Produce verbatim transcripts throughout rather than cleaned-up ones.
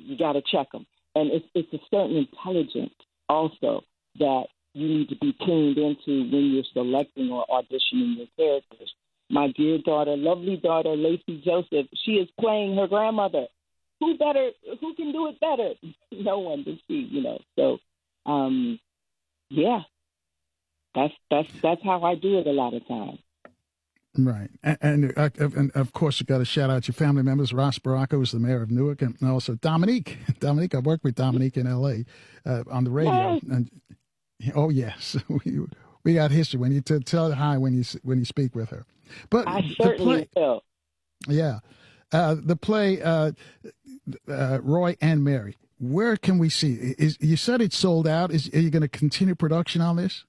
you got to check them. And it's, it's a certain intelligence also that you need to be tuned into when you're selecting or auditioning your characters. My dear daughter, lovely daughter, Lacey Joseph, she is playing her grandmother. Who better? Who can do it better? No one to see, you know. So, um, yeah, that's that's that's how I do it a lot of times. Right, and, and, uh, and of course you got to shout out your family members. Ross Baracco is the mayor of Newark, and also Dominique. Dominique, I worked with Dominique in L A uh, on the radio. Yes. And oh yes, we we got history. When you t- tell her hi when you when you speak with her. But I certainly play, will. Yeah, uh, the play uh, uh, Roy and Mary. Where can we see? Is you said it's sold out? Is are you going to continue production on this?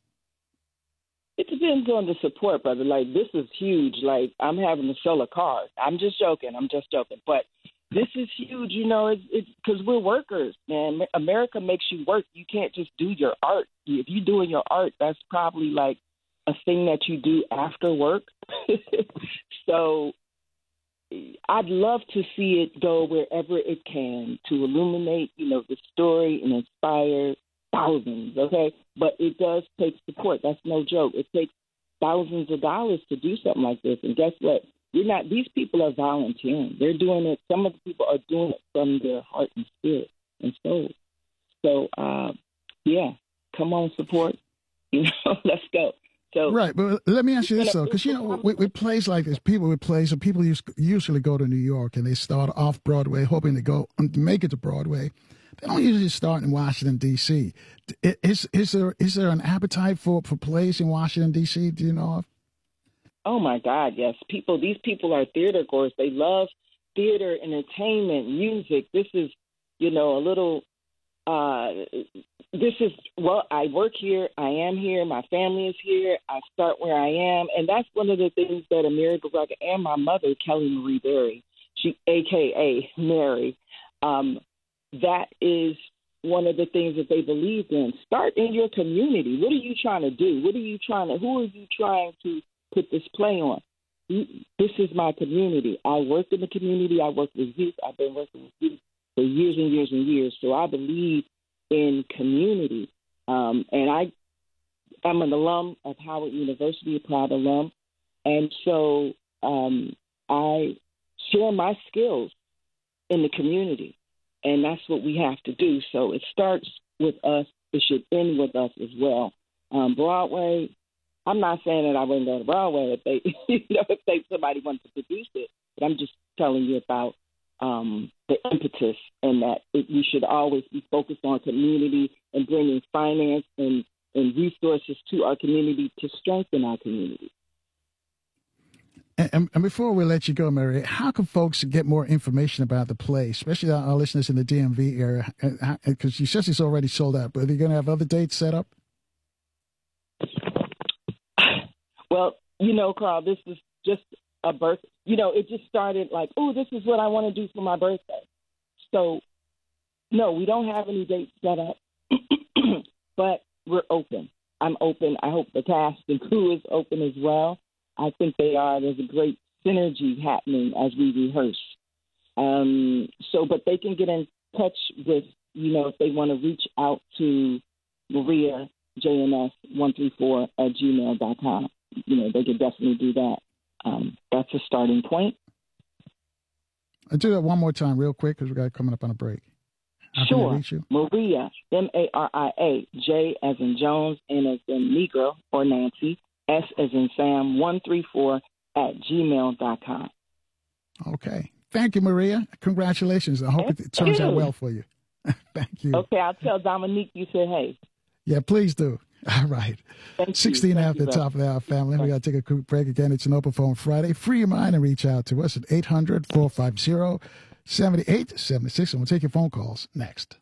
It depends on the support, brother. Like, this is huge. Like, I'm having to sell a car. I'm just joking. I'm just joking. But this is huge. You know, it's it's because we're workers, man. America makes you work. You can't just do your art. If you're doing your art, that's probably like a thing that you do after work. So I'd love to see it go wherever it can to illuminate, you know, the story and inspire thousands, okay? But it does take support. That's no joke. It takes thousands of dollars to do something like this. And guess what? You're not, these people are volunteering. They're doing it. Some of the people are doing it from their heart and spirit and soul. So, uh, yeah, come on, support. You know, let's go. So, right, but let me ask you this, though, because, you know, with, with plays like this, people with plays, so people use, usually go to New York and they start off Broadway, hoping to go um, make it to Broadway. They don't usually start in Washington, D C Is is there is there an appetite for, for plays in Washington, D C? Do you know of? Oh, my God, yes. People, these people are theater goers. They love theater, entertainment, music. This is, you know, a little, uh, this is, well, I work here. I am here. My family is here. I start where I am. And that's one of the things that America Rucker and my mother, Kelly Marie Berry, she, A K A Mary, um, that is one of the things that they believed in. Start in your community. What are you trying to do? What are you trying to, who are you trying to put this play on? This is my community. I work in the community. I work with youth. I've been working with youth for years and years and years. So I believe in community. Um, and I, I'm an alum of Howard University, a proud alum. And so um, I share my skills in the community. And that's what we have to do. So it starts with us. It should end with us as well. Um, Broadway, I'm not saying that I wouldn't go to Broadway if they, you know, if they somebody wants to produce it. But I'm just telling you about um, the impetus and that it, we should always be focused on community and bringing finance and, and resources to our community to strengthen our community. And, and before we let you go, Mary, how can folks get more information about the play, especially our listeners in the D M V area? Because she says it's already sold out, but are you going to have other dates set up? Well, you know, Carl, this is just a birth. You know, it just started like, oh, this is what I want to do for my birthday. So, no, we don't have any dates set up, but we're open. I'm open. I hope the cast and crew is open as well. I think they are. There's a great synergy happening as we rehearse. Um, so, but they can get in touch with, you know, if they want to reach out to Maria, J N S one three four at gmail dot com. You know, they could definitely do that. Um, that's a starting point. I'll do that one more time real quick because we got coming up on a break. How sure. Can I reach you? Maria, M A R I A, J as in Jones, N as in Negro or Nancy, S as in Sam, one three four at gmail dot com. Okay. Thank you, Maria. Congratulations. I hope Thank it turns you. out well for you. Thank you. Okay, I'll tell Dominique you said hey. Yeah, please do. All right. Thank sixteen you. after the top of the hour, family. We got to take a quick break again. It's an open phone Friday. Free your mind and reach out to us at eight hundred, four five zero, seven eight seven six. And we'll take your phone calls next.